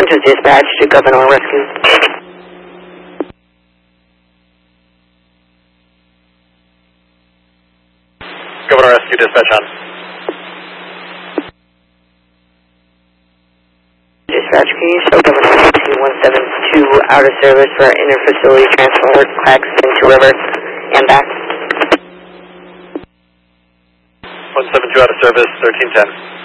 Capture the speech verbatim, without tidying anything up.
This is dispatch to Governor Rescue. Governor Rescue, dispatch on. Dispatch, can you show Governor Rescue one seven two out of service for inter-facility transport, Claxton to River, and back? one seven two out of service, thirteen ten.